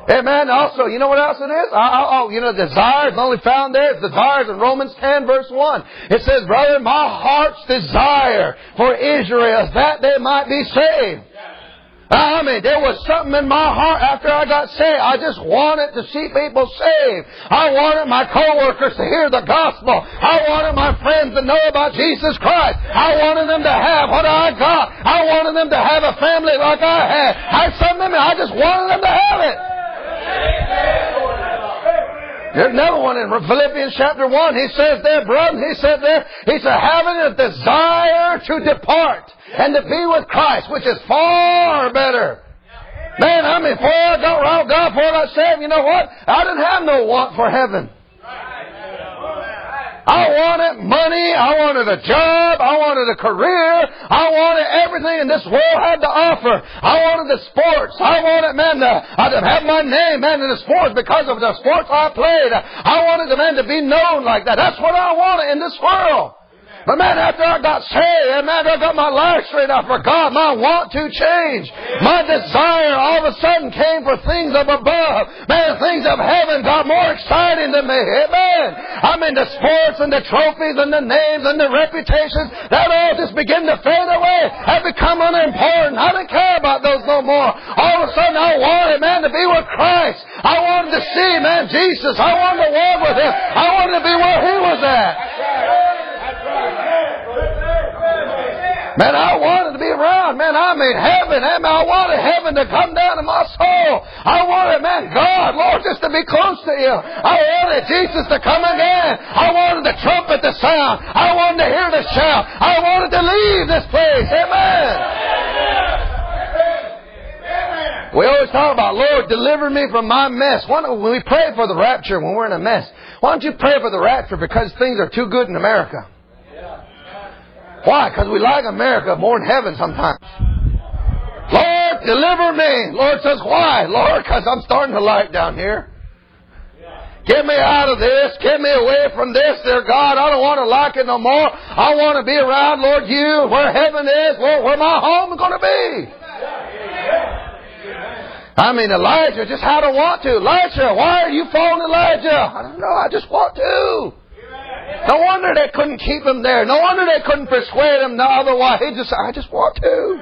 Amen. Also, you know what else it is? Desire is only found there. It's desires in Romans 10 verse 1. It says, brother, my heart's desire for Israel is that they might be saved. There was something in my heart after I got saved. I just wanted to see people saved. I wanted my co-workers to hear the gospel. I wanted my friends to know about Jesus Christ. I wanted them to have what I got. I wanted them to have a family like I had. I just wanted them to have it. There's another one in Philippians chapter 1. He says there, brother, he said having a desire to depart and to be with Christ, which is far better. Man, before I got around God, before I got saved, you know what? I didn't have no want for heaven. I wanted money. I wanted a job. I wanted a career. I wanted everything in this world had to offer. I wanted the sports. I wanted, to have my name, in the sports because of the sports I played. I wanted the to be known like that. That's what I wanted in this world. But after I got saved, I got my life straight out for God. My want to change. My desire all of a sudden came for things of above. Things of heaven got more exciting to me. Amen. The sports and the trophies and the names and the reputations, that all just begin to fade away and become unimportant. I didn't care about those no more. All of a sudden I wanted, to be with Christ. I wanted to see, Jesus. I wanted to walk with Him. I wanted to be where He was at. I wanted to be around. Heaven. I wanted heaven to come down to my soul. I wanted, God, Lord, just to be close to You. I wanted Jesus to come again. I wanted the trumpet to sound. I wanted to hear the shout. I wanted to leave this place. Amen. We always talk about, Lord, deliver me from my mess. When we pray for the rapture when we're in a mess, why don't you pray for the rapture because things are too good in America? Why? Because we like America more than heaven sometimes. Lord, deliver me. Lord says, why? Lord, because I'm starting to like down here. Get me out of this. Get me away from this, dear God. I don't want to like it no more. I want to be around, Lord, You, where heaven is, where my home is going to be. Elijah just had a want to. Elijah, why are you following Elijah? I don't know. I just want to. No wonder they couldn't keep him there. No wonder they couldn't persuade him otherwise. I just want to.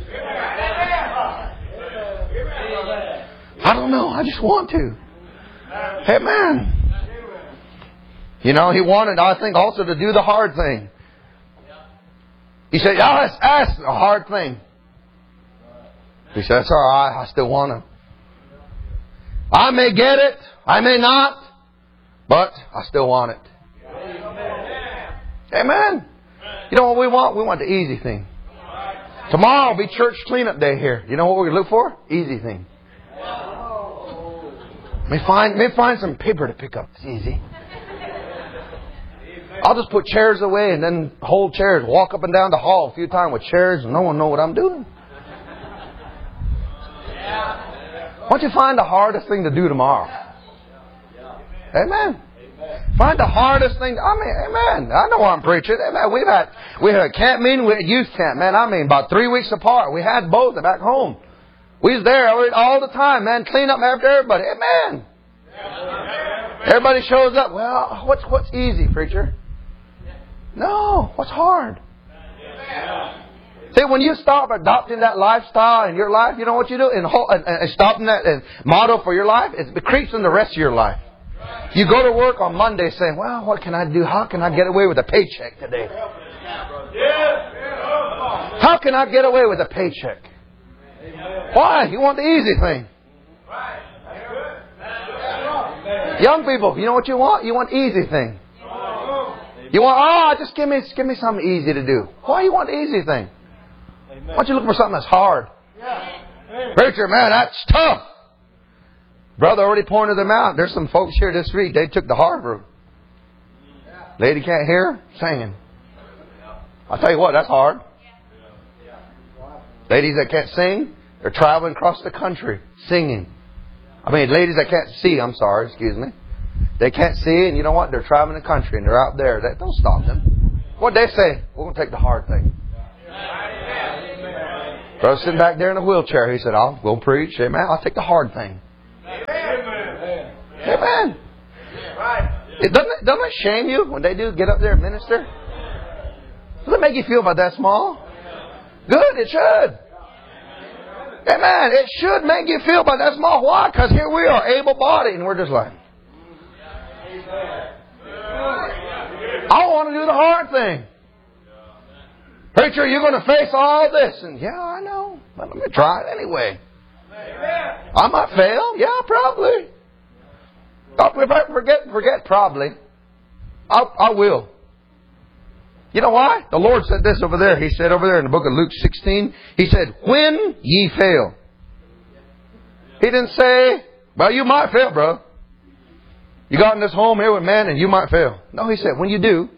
I don't know. I just want to. Amen. He wanted, I think, also to do the hard thing. He said, that's a hard thing. He said, that's all right. I still want to. I may get it. I may not. But I still want it. Amen. You know what we want? We want the easy thing. Tomorrow will be church cleanup day here. You know what we're going to look for? Easy thing. May find some paper to pick up. It's easy. I'll just put chairs away and then hold chairs. Walk up and down the hall a few times with chairs and no one know what I'm doing. Why don't you find the hardest thing to do tomorrow? Amen. Find the hardest thing. Amen. I know I'm preaching. Amen. We had a camp meeting, we had youth camp, about 3 weeks apart. We had both back home. We was there all the time, clean up after everybody. Amen. Everybody shows up. Well, what's easy, preacher? No, what's hard? See, when you stop adopting that lifestyle in your life, you know what you do? And stopping that motto for your life, it creeps in the rest of your life. You go to work on Monday saying, well, what can I do? How can I get away with a paycheck today? How can I get away with a paycheck? Why? You want the easy thing. Young people, you know what you want? You want easy thing. You want, just give me something easy to do. Why you want the easy thing? Why don't you look for something that's hard? Preacher, that's tough. Brother already pointed them out. There's some folks here this week. They took the hard route. Lady can't hear? Singing. I'll tell you what, that's hard. Ladies that can't sing, they're traveling across the country singing. Ladies that can't see, excuse me. They can't see, and you know what? They're traveling the country, and they're out there. Don't stop them. What'd they say? We're going to take the hard thing. Brother sitting back there in a wheelchair, he said, I'll go preach. Amen. I'll take the hard thing. Amen. Doesn't it shame you when they do get up there and minister? Does it make you feel about that small? Good, it should. Amen. It should make you feel about that small. Why? Because here we are, able-bodied, and we're just like, I want to do the hard thing. Preacher, you're going to face all this. And yeah, I know. But let me try it anyway. I might fail. Yeah, probably. If I forget probably. I will. You know why? The Lord said this over there. He said over there in the book of Luke 16, He said, when ye fail. He didn't say, well, you might fail, bro. You got in this home here with men and you might fail. No, He said, when you do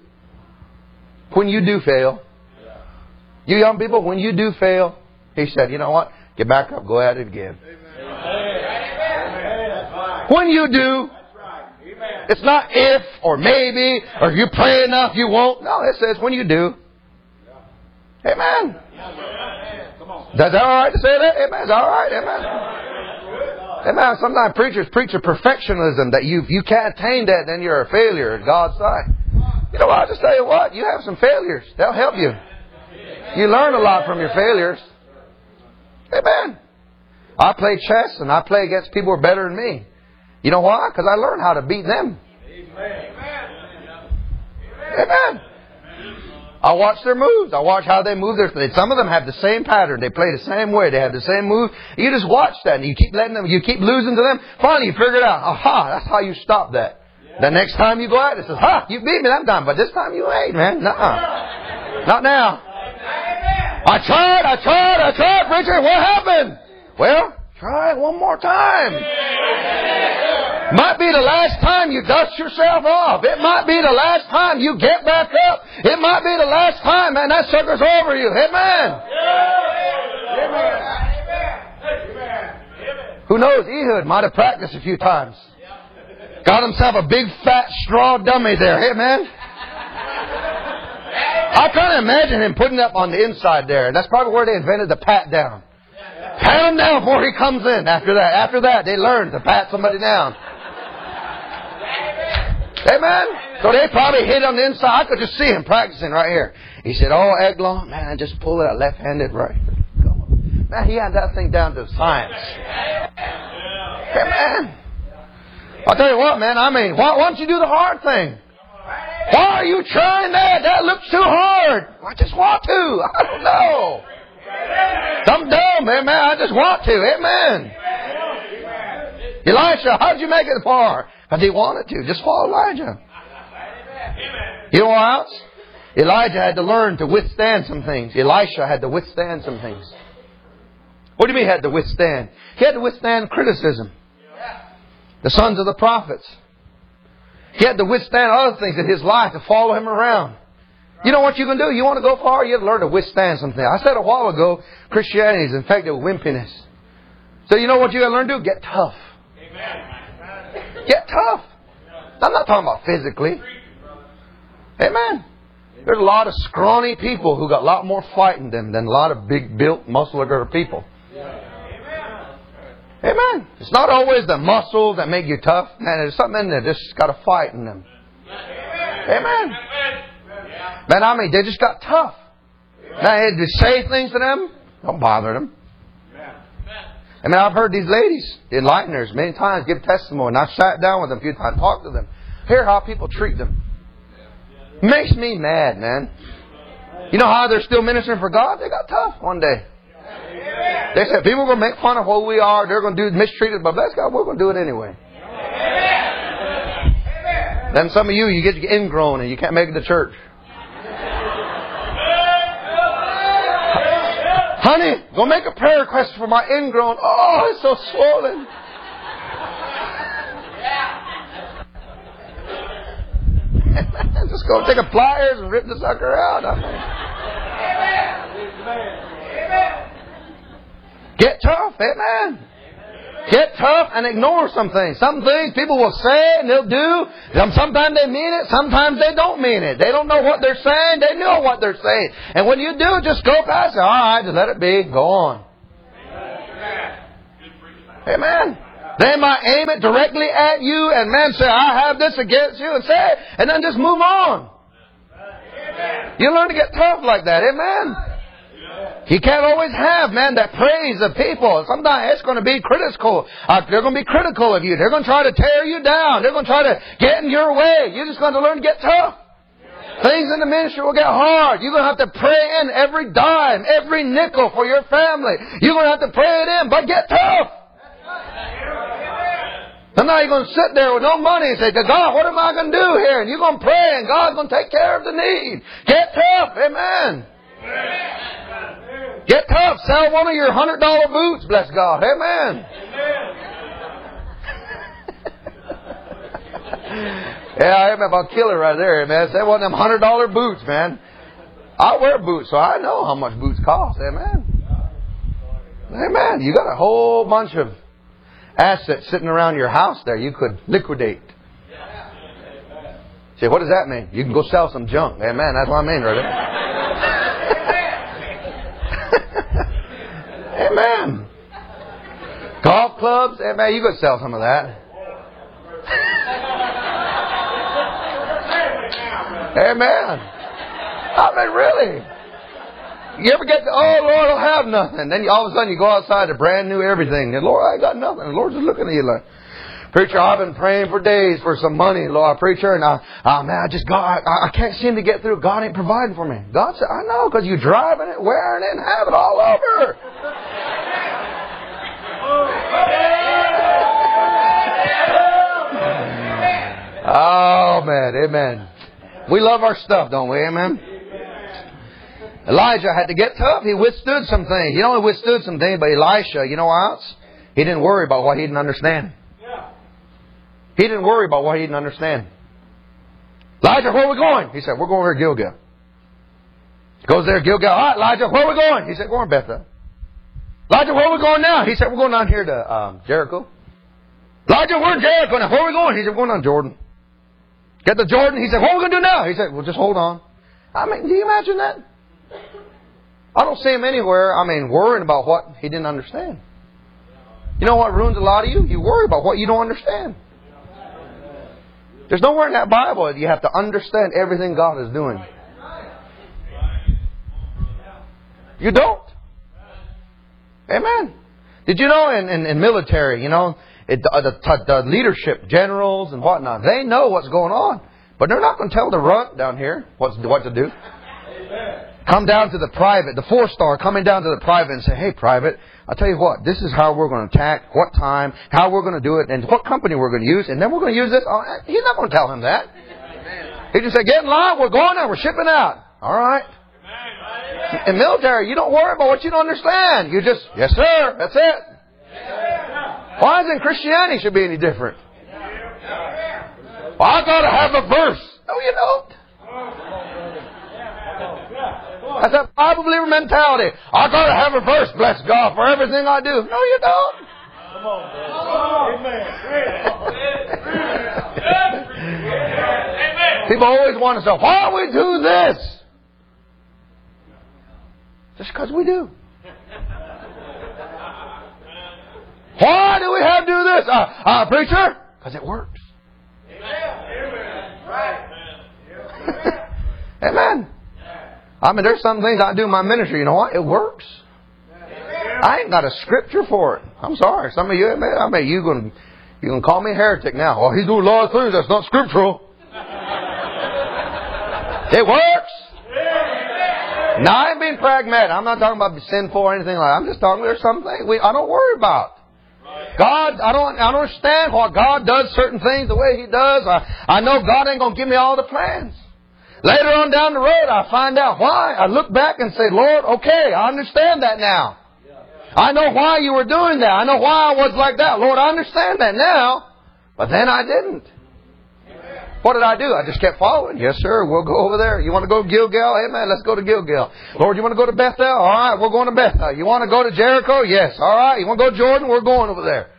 fail. You young people, when you do fail, He said, you know what? Get back up, go at it again. When you do, it's not if or maybe or if you pray enough you won't. No, it says when you do. Amen. Is that all right to say that? Amen. Is that all right? Amen. Amen. Sometimes preachers preach a perfectionism that you can't attain that, then you're a failure in God's sight. You know what? I'll just tell you what. You have some failures. They'll help you. You learn a lot from your failures. Amen. I play chess and I play against people who are better than me. You know why? Because I learned how to beat them. Amen. I watch their moves. I watch how they move their. Some of them have the same pattern. They play the same way. They have the same move. You just watch that and you keep letting them. You keep losing to them. Finally, you figure it out. Aha! That's how you stop that. The next time you go out, it says, "Ha! You beat me that time, but this time you ain't, man. Nuh-uh. Not now." I tried, preacher. What happened? Well, try it one more time. Might be the last time you dust yourself off. It might be the last time you get back up. It might be the last time, man, that sucker's over you. Amen. Who knows? Ehud might have practiced a few times. Got himself a big fat straw dummy there. Amen. I kind of imagine him putting up on the inside there. That's probably where they invented the pat down. Pat him down before he comes in. After that, they learned to pat somebody down. Amen. So they probably hit on the inside. I could just see him practicing right here. He said, "Oh, Eglon, man, just pull it out left-handed right." Man, he had that thing down to science. Amen. I'll tell you what, man. I mean, why don't you do the hard thing? Why are you trying that? That looks too hard. I just want to. I don't know. I'm dumb, amen. I just want to. Amen. Elisha, how did you make it far? Because he wanted to. Just follow Elijah. You know what else? Elijah had to learn to withstand some things. Elisha had to withstand some things. What do you mean he had to withstand? He had to withstand criticism. The sons of the prophets. He had to withstand other things in his life to follow him around. You know what you can do? You want to go far? You have to learn to withstand something. I said a while ago, Christianity is infected with wimpiness. So you know what you got to learn to do? Get tough. Get tough. I'm not talking about physically. Amen. There's a lot of scrawny people who got a lot more fight in them than a lot of big built, muscular people. Amen. It's not always the muscles that make you tough. Man, there's something in there that's just got a fight in them. Amen. Man, I mean, they just got tough. Man, to say things to them, don't bother them. I mean, I've heard these ladies, the enlighteners, many times give testimony. And I've sat down with them a few times, talked to them. Hear how people treat them. Makes me mad, man. You know how they're still ministering for God? They got tough one day. They said people are going to make fun of who we are. They're going to do mistreated, but bless God, we're going to do it anyway. Then some of you get ingrown and you can't make it to church. Honey, go make a prayer request for my ingrown. Oh, it's so swollen. Just go take a pliers and rip the sucker out. Get tough, amen. Get tough and ignore some things. Some things people will say and they'll do. Sometimes they mean it. Sometimes they don't mean it. They don't know what they're saying. They know what they're saying. And when you do, just go past it. All right, just let it be. Go on. Amen. They might aim it directly at you and man say, I have this against you and say it, and then just move on. You learn to get tough like that. Amen. You can't always have, man, that praise of people. Sometimes it's going to be critical. They're going to be critical of you. They're going to try to tear you down. They're going to try to get in your way. You're just going to learn to get tough. Things in the ministry will get hard. You're going to have to pray in every dime, every nickel for your family. You're going to have to pray it in, but get tough. And now you're going to sit there with no money and say, God, what am I going to do here? And you're going to pray and God's going to take care of the need. Get tough. Amen. Get tough. Sell one of your $100 boots. Bless God. Amen. Yeah, I am about to kill it right there, man. Sell one of them $100 boots, man. I wear boots, so I know how much boots cost. Amen. Amen. You got a whole bunch of assets sitting around your house there you could liquidate. Say, what does that mean? You can go sell some junk. Amen. That's what I mean, right there. Amen. Golf clubs. Amen. You could sell some of that. Amen. I mean, really. You ever get to, oh, Lord, I don't have nothing. Then all of a sudden you go outside to brand new everything. And Lord, I ain't got nothing. And the Lord's just looking at you like, preacher, I've been praying for days for some money, Lord, preacher. And I can't seem to get through. God ain't providing for me. God said, I know, because you're driving it, wearing it, and have it all over. Oh, man. Amen. We love our stuff, don't we? Amen. Elijah had to get tough. He withstood some things. He only withstood some things, but Elisha, you know what else? He didn't worry about what he didn't understand. He didn't worry about what he didn't understand. Elijah, where are we going? He said, we're going over to Gilgal. He goes there, Gilgal. All right, Elijah, where are we going? He said, we're going to Bethel. Elijah, where are we going now? He said, we're going down here to Jericho. Elijah, we're in Jericho now. Where are we going? He said, we're going down Jordan. Get to Jordan. He said, what are we going to do now? He said, well, just hold on. I mean, do you imagine that? I don't see him anywhere, worrying about what he didn't understand. You know what ruins a lot of you? You worry about what you don't understand. There's nowhere in that Bible that you have to understand everything God is doing. You don't. Amen. Did you know in military, the leadership, generals and whatnot, they know what's going on. But they're not going to tell the runt down here what to do. Come down to the private, the 4-star coming down to the private and say, hey, private, I'll tell you what, this is how we're going to attack, what time, how we're going to do it, and what company we're going to use, and then we're going to use this. He's not going to tell him that. He just said, get in line, we're going now, we're shipping out. All right. In military, you don't worry about what you don't understand. You just, yes, sir, that's it. Why isn't Christianity should be any different? Well, I got to have a verse. No, you don't. That's a Bible believer mentality. I got to have a verse, bless God, for everything I do. No, you don't. Come on, Amen. People always want to say, why do we do this? Just because we do. Why do we have to do this? Preacher? Because it works. Amen. Right. Amen. There's some things I do in my ministry. You know what? It works. I ain't got a scripture for it. I'm sorry. Some of you, you're going to call me a heretic now. Oh, he's doing a lot of things that's not scriptural. It works. Now, I ain't being pragmatic. I'm not talking about sinful or anything like that. I'm just talking there's some things I don't worry about. God, I don't understand why God does certain things the way He does. I know God ain't going to give me all the plans. Later on down the road, I find out why. I look back and say, Lord, okay, I understand that now. I know why you were doing that. I know why I was like that. Lord, I understand that now. But then I didn't. What did I do? I just kept following. Yes, sir, we'll go over there. You want to go to Gilgal? Amen, let's go to Gilgal. Lord, you want to go to Bethel? All right, we're going to Bethel. You want to go to Jericho? Yes. All right, you want to go to Jordan? We're going over there.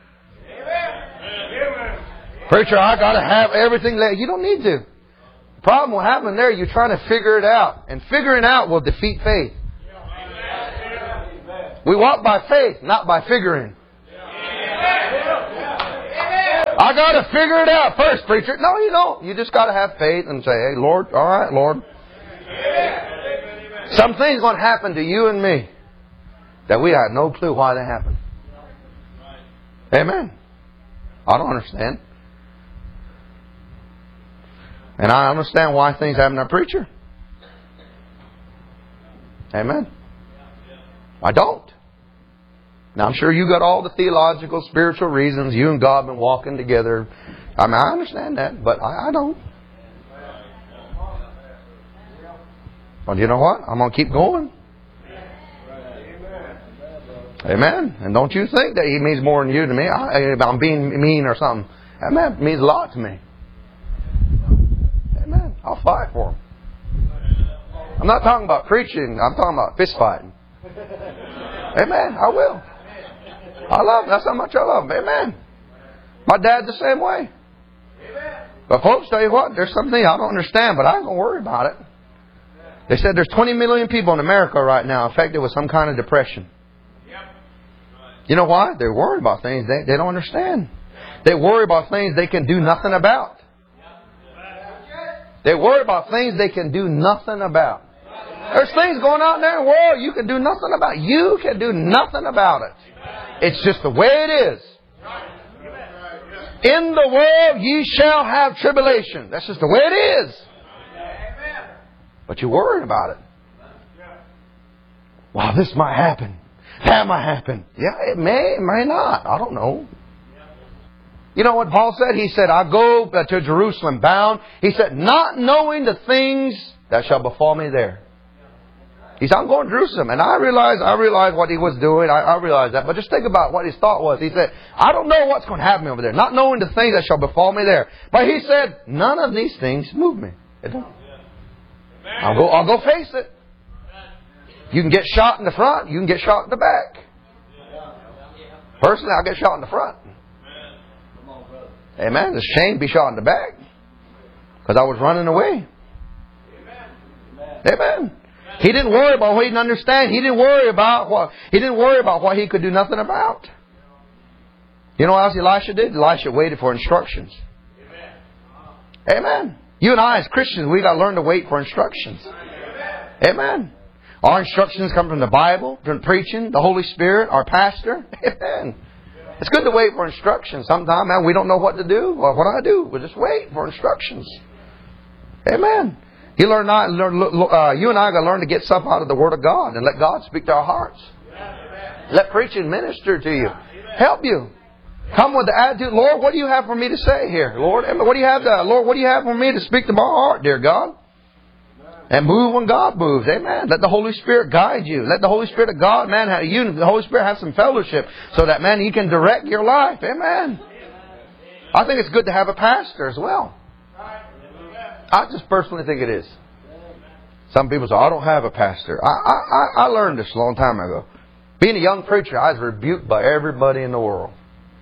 Amen. Preacher, I got to have everything laid. You don't need to. The problem will happen there, you're trying to figure it out. And figuring out will defeat faith. We walk by faith, not by figuring. got to figure it out first, preacher. No, you don't. You just got to have faith and say, hey, Lord, all right, Lord. Something's going to happen to you and me that we have no clue why they happen. Amen. I don't understand. And I understand why things happen to a preacher. Amen. I don't. Now, I'm sure you got all the theological, spiritual reasons. You and God have been walking together. I mean, I understand that, but I don't. Well, you know what? I'm going to keep going. Amen. And don't you think that He means more than you to me. I'm being mean or something. Amen. It means a lot to me. Amen. I'll fight for Him. I'm not talking about preaching. I'm talking about fist fighting. Amen. I will. I love Him. That's how much I love Him. Amen. My dad's the same way. But folks, tell you what, there's something I don't understand, but I ain't going to worry about it. They said there's 20 million people in America right now affected with some kind of depression. You know why? They're worried about things they don't understand. They worry about things they can do nothing about. They worry about things they can do nothing about. There's things going on there in the world you can do nothing about. You can do nothing about it. It's just the way it is. In the world ye shall have tribulation. That's just the way it is. But you're worried about it. Wow, this might happen. That might happen. Yeah, it may not. I don't know. You know what Paul said? He said, I go to Jerusalem bound. He said, not knowing the things that shall befall me there. He said, I'm going to Jerusalem. And I realized what he was doing. I realized that. But just think about what his thought was. He said, I don't know what's going to happen over there. Not knowing the things that shall befall me there. But he said, none of these things move me. It don't. I'll go face it. You can get shot in the front. You can get shot in the back. Personally, I'll get shot in the front. Amen. It's a shame to be shot in the back. Because I was running away. Amen. He didn't worry about what he didn't understand. He didn't worry about what he could do nothing about. You know what else Elisha did? Elisha waited for instructions. Amen. You and I as Christians, we got to learn to wait for instructions. Amen. Our instructions come from the Bible, from preaching, the Holy Spirit, our pastor. Amen. It's good to wait for instructions. Sometimes, man, we don't know what to do. Well, what do I do? We'll just wait for instructions. Amen. You and I got to learn to get stuff out of the Word of God and let God speak to our hearts. Let preaching minister to you. Help you. Come with the attitude, Lord, what do you have for me to say here? Lord, what do you have for me to speak to my heart, dear God? And move when God moves. Amen. Let the Holy Spirit guide you. Let the Holy Spirit of God, man, the Holy Spirit have some fellowship so that, man, He can direct your life. Amen. I think it's good to have a pastor as well. I just personally think it is. Some people say, I don't have a pastor. I learned this a long time ago. Being a young preacher, I was rebuked by everybody in the world.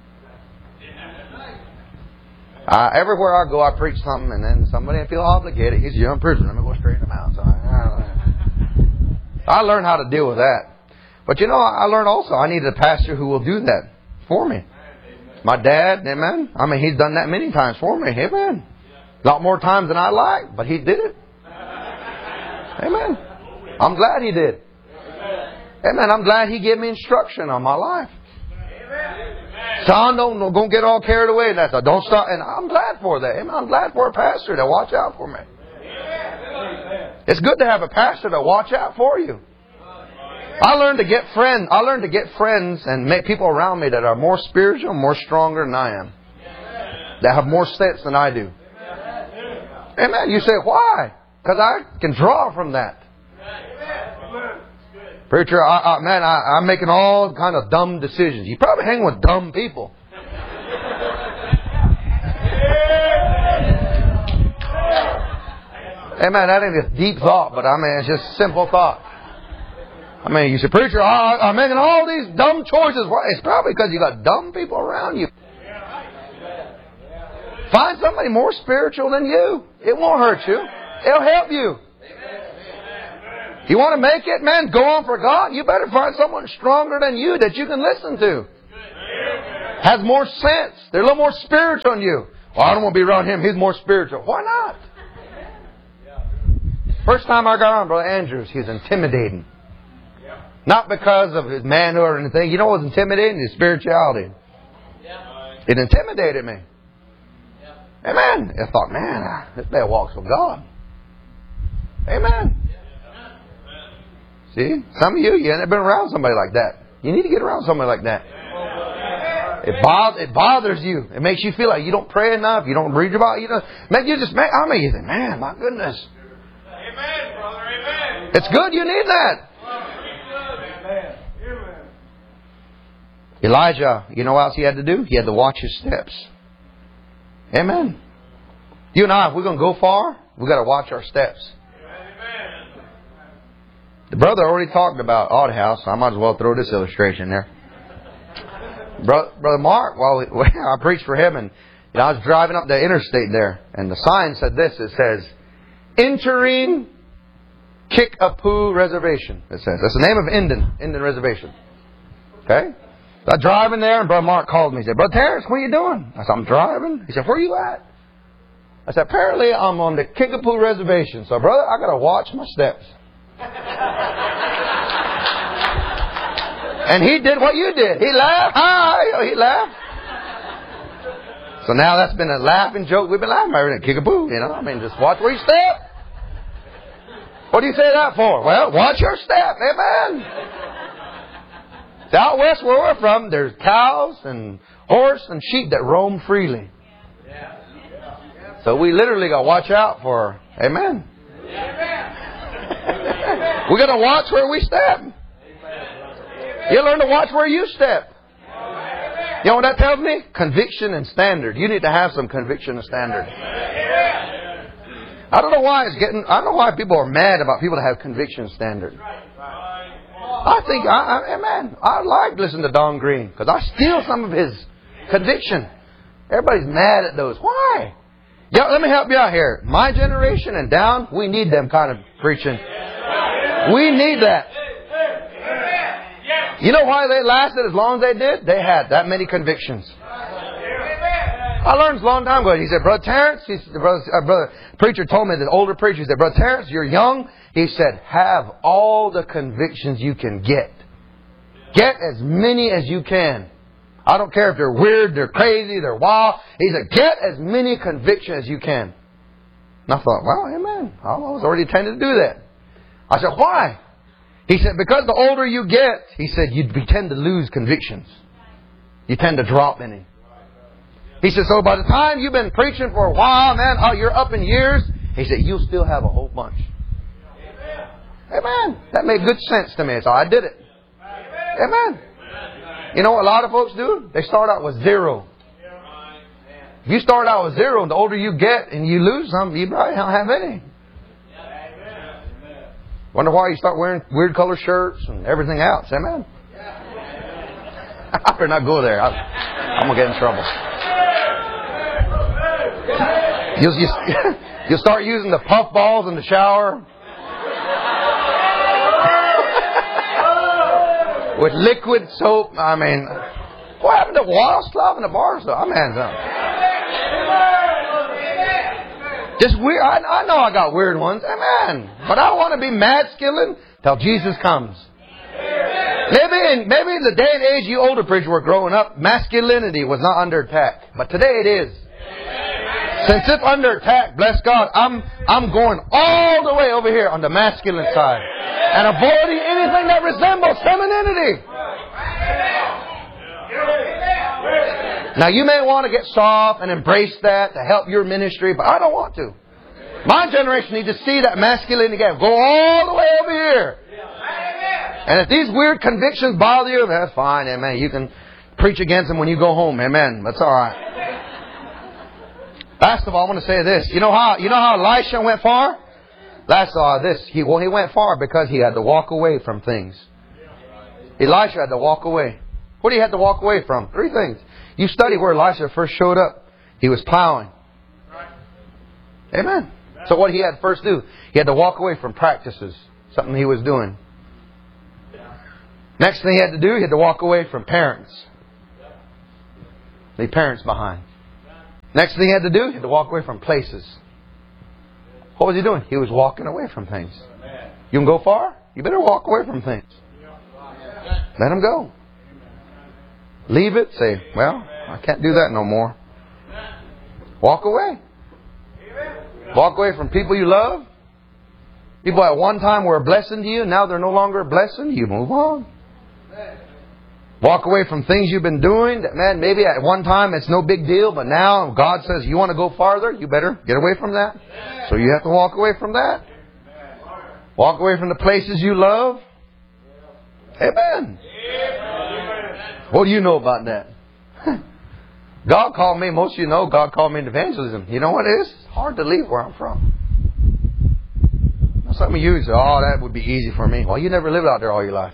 Everywhere I go, I preach something, and then somebody feel obligated. He's a young preacher. Let me go straight in the mouth. So I learned how to deal with that. But you know, I learned also I needed a pastor who will do that for me. My dad, amen. I mean, he's done that many times for me. Amen. A lot more times than I like, but he did it. Amen. I'm glad he did. Amen. I'm glad he gave me instruction on my life. Son, don't get all carried away. And don't stop. And I'm glad for that. Amen. I'm glad for a pastor to watch out for me. It's good to have a pastor to watch out for you. I learned to get friends and make people around me that are more spiritual, more stronger than I am. That have more sense than I do. Amen. You say, why? Because I can draw from that. Preacher, I'm making all kind of dumb decisions. You probably hang with dumb people. Amen. That ain't a deep thought, but I mean, it's just simple thought. I mean, you say, preacher, I'm making all these dumb choices. Why? It's probably because you got dumb people around you. Find somebody more spiritual than you. It won't hurt you. It'll help you. You want to make it, man, go on for God, you better find someone stronger than you that you can listen to. has more sense. They're a little more spiritual than you. Well, I don't want to be around him. He's more spiritual. Why not? First time I got around Brother Andrews, he's intimidating. Not because of his manhood or anything. You know what was intimidating? His spirituality. It intimidated me. Amen. I thought, man, this man walks with God. Amen. See? Some of you ain't been around somebody like that. You need to get around somebody like that. It bothers you. It makes you feel like you don't pray enough. You don't read about it. You think, man, my goodness. Amen, brother. Amen. It's good. You need that. Elijah, you know what else he had to do? He had to watch his steps. Amen. You and I, if we're going to go far, we've got to watch our steps. Amen. The brother already talked about Odd House, so I might as well throw this illustration there. Brother Mark, I preached for him, and I was driving up the interstate there, and the sign said this. It says, entering Kickapoo Reservation. It says. That's the name of Indian Reservation. Okay? So I'm driving there, and Brother Mark called me. He said, Brother Terrence, what are you doing? I said, I'm driving. He said, where are you at? I said, apparently I'm on the Kickapoo Reservation. So, brother, I got to watch my steps. And he did what you did. He laughed. Hi. He laughed. So now that's been a laughing joke. We've been laughing about it. Kickapoo, just watch where you step. What do you say that for? Well, watch your step. Amen. Out west where we're from, there's cows and horse and sheep that roam freely. So we literally got to watch out for, amen. We got to watch where we step. You learn to watch where you step. You know what that tells me? Conviction and standard. You need to have some conviction and standard. I don't know why people are mad about people that have conviction and standard. I think, amen, I like listening to Don Green because I steal some of his conviction. Everybody's mad at those. Why? Yeah, let me help you out here. My generation and down, we need them kind of preaching. We need that. You know why they lasted as long as they did? They had that many convictions. I learned a long time ago. He said, Brother Terrence, the brother preacher told me, the older preacher, he said, Brother Terrence, you're young. He said, have all the convictions you can get. Get as many as you can. I don't care if they're weird, they're crazy, they're wild. He said, get as many convictions as you can. And I thought, well, amen. I was already intending to do that. I said, why? He said, because the older you get, he said, you tend to lose convictions. You tend to drop any. He said, so by the time you've been preaching for a while, man, you're up in years, he said, you'll still have a whole bunch. Amen. That made good sense to me, so I did it. Amen. You know what a lot of folks do? They start out with zero. If you start out with zero, and the older you get and you lose some, you probably don't have any. Wonder why you start wearing weird color shirts and everything else. Amen. I better not go there. I'm going to get in trouble. You'll start using the puff balls in the shower. With liquid soap. I mean, what happened to wall stuff in the bar stuff? Just weird. I know I got weird ones. Amen. But I want to be masculine till Jesus comes. Maybe in the day and age you older preachers were growing up, masculinity was not under attack. But today it is. Since it's under attack, bless God, I'm going all the way over here on the masculine side. And avoiding anything that resembles femininity. Now you may want to get soft and embrace that to help your ministry, but I don't want to. My generation needs to see that masculinity again. Go all the way over here. And if these weird convictions bother you, that's fine, amen. You can preach against them when you go home, amen. That's all right. Last of all, I want to say this. You know how Elisha went far? He went far because he had to walk away from things. Elisha had to walk away. What did he have to walk away from? 3 things. You study where Elisha first showed up. He was plowing. Amen. So what he had to first do? He had to walk away from practices. Something he was doing. Next thing he had to do, he had to walk away from parents. Leave parents behind. Next thing he had to do, he had to walk away from places. What was he doing? He was walking away from things. You can go far? You better walk away from things. Let them go. Leave it. Say, well, I can't do that no more. Walk away. Walk away from people you love. People at one time were a blessing to you. Now they're no longer a blessing. You move on. Walk away from things you've been doing that, man, maybe at one time it's no big deal, but now God says you want to go farther, you better get away from that. So you have to walk away from that. Walk away from the places you love. Amen. What do you know about that? God called me, most of you know, God called me into evangelism. You know what it is? It's hard to leave where I'm from. Some of you say, oh, that would be easy for me. Well, you never lived out there all your life.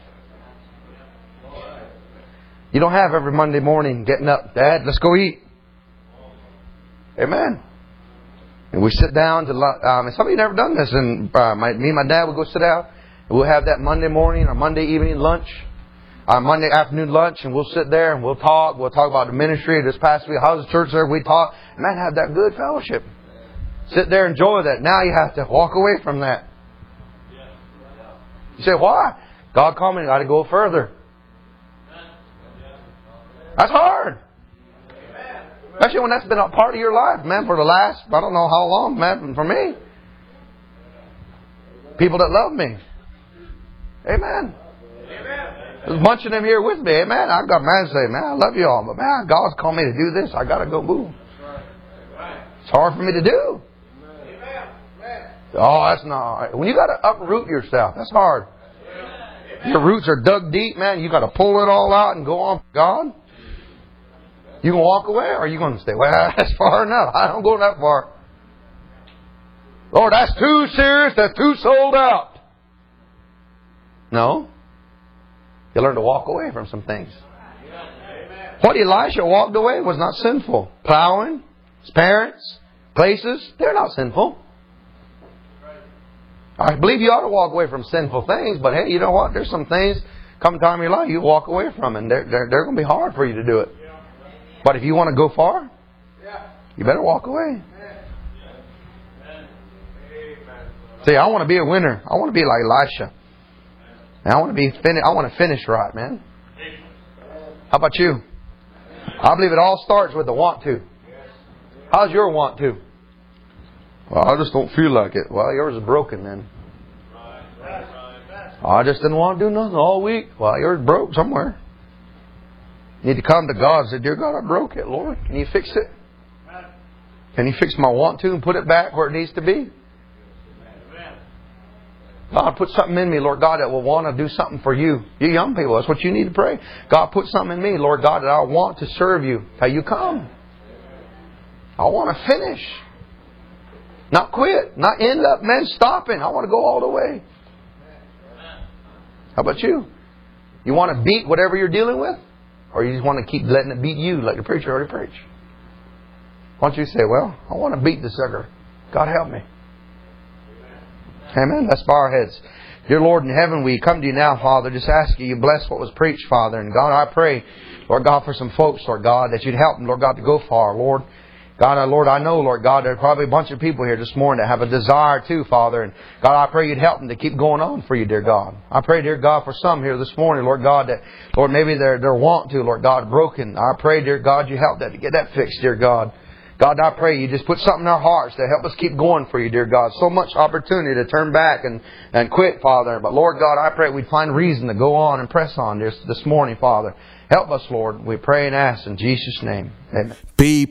You don't have every Monday morning getting up, Dad, let's go eat. Amen. And we sit down to and some of you never done this. And me and my dad would go sit down. And we'll have that Monday morning or Monday evening lunch. Monday afternoon lunch. And we'll sit there and we'll talk. We'll talk about the ministry this past week. How's the church there? We talk. Man, have that good fellowship. Sit there, enjoy that. Now you have to walk away from that. You say, why? God called me. I got to go further. That's hard. Especially when that's been a part of your life, man, for the last, I don't know how long, man, for me. People that love me. Amen. There's a bunch of them here with me. Amen. I've got man say, man, I love you all, but man, God's called me to do this. I got to go move. It's hard for me to do. Oh, that's not. When you got to uproot yourself, that's hard. Your roots are dug deep, man. You got to pull it all out and go on for God. You can walk away, or are you going to stay? Well, that's far enough. I don't go that far. Lord, that's too serious. That's too sold out. No. You learn to walk away from some things. What Elisha walked away was not sinful. Plowing, his parents, places, they're not sinful. I believe you ought to walk away from sinful things, but hey, you know what? There's some things come time in your life you walk away from, and they're going to be hard for you to do it. But if you want to go far, you better walk away. See, I want to be a winner. I want to be like Elisha. And I want to finish right, man. How about you? I believe it all starts with the want to. How's your want to? Well, I just don't feel like it. Well, yours is broken then. I just didn't want to do nothing all week. Well, yours broke somewhere. You need to come to God and say, dear God, I broke it, Lord. Can you fix it? Can you fix my want to and put it back where it needs to be? God, put something in me, Lord God, that will want to do something for you. You young people, that's what you need to pray. God, put something in me, Lord God, that I want to serve you. How you come? I want to finish. Not quit. Not end up, man, stopping. I want to go all the way. How about you? You want to beat whatever you're dealing with? Or you just want to keep letting it beat you like the preacher already preached? Why don't you say, well, I want to beat the sucker. God help me. Amen. Let's bow our heads. Dear Lord in heaven, we come to you now, Father, just ask you bless what was preached, Father. And God, I pray, Lord God, for some folks, Lord God, that you'd help them, Lord God, to go far, Lord. God, Lord, I know, Lord God, there are probably a bunch of people here this morning that have a desire too, Father. And God, I pray you'd help them to keep going on for you, dear God. I pray, dear God, for some here this morning, Lord God, that, Lord, maybe they're want to, Lord God, broken. I pray, dear God, you help that to get that fixed, dear God. God, I pray you just put something in our hearts to help us keep going for you, dear God. So much opportunity to turn back and quit, Father. But Lord God, I pray we'd find reason to go on and press on this morning, Father. Help us, Lord. We pray and ask in Jesus' name. Amen.